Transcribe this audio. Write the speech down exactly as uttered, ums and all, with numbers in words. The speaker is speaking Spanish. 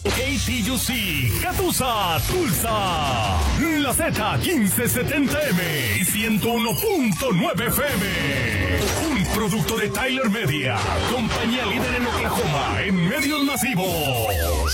A T U C, Catusa, Tulsa. La Z quince setenta M y ciento uno punto nueve F M. Un producto de Tyler Media, compañía líder en Oklahoma en medios masivos.